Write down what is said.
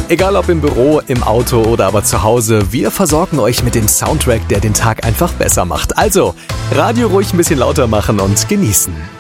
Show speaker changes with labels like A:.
A: Egal ob im Büro, im Auto oder aber zu Hause, wir versorgen euch mit dem Soundtrack, der den Tag einfach besser macht. Also, Radio ruhig ein bisschen lauter machen und genießen.